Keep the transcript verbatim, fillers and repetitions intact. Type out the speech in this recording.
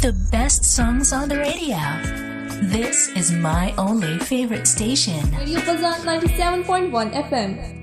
The best songs on the radio. This is my only favorite station. Radio Fazan ninety-seven point one F M.